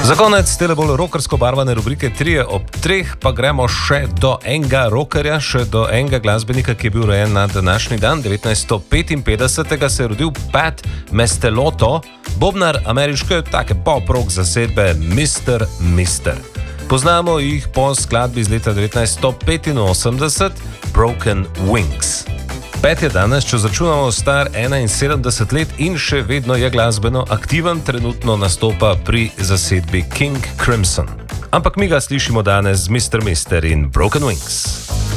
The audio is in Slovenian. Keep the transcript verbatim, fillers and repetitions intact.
Za konec tele bolj rokersko barvane rubrike trije ob treh pa gremo še do enega rockerja, še do enega glasbenika, ki je bil rojen na današnji dan. devetnajststo petinpetdesetega se je rodil Pat Mastelotto, bobnar ameriške take pop-rock zasedbe mister Mister. Poznamo jih po skladbi iz leta devetnajststo petinosemdeset Broken Wings. Pat je danes, če začunamo, star enainsedemdeset let in še vedno je glasbeno aktiven, trenutno nastopa pri zasedbi King Crimson. Ampak mi ga slišimo danes z mister Mister in Broken Wings.